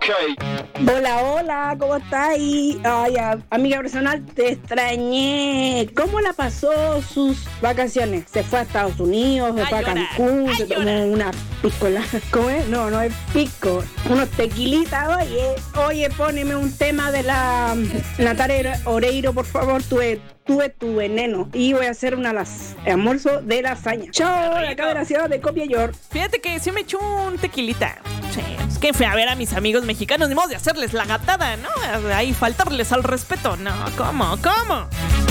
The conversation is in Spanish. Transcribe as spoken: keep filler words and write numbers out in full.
Hola, hola, ¿cómo estáis? Ay, a- amiga personal, te extrañé. ¿Cómo la pasó sus vacaciones? ¿Se fue a Estados Unidos? ¿Se A fue a llorar, Cancún? a ¿Se tomó llorar. una piscola? ¿Cómo es? No, no es pisco. Unos tequilitas, oye. Oye, poneme un tema de la Natalia Oreiro, por favor. Tuve, tuve tu veneno. Y voy a hacer un alas, almuerzo de lasaña. Chao, de acá de la ciudad de Copiapó. Fíjate que sí me echó un tequilita. Sí, es que fui a ver a mis amigos mexicanos, ni modo de hacerles la gatada, ¿no? Ahí faltarles al respeto. No, ¿cómo? ¿Cómo?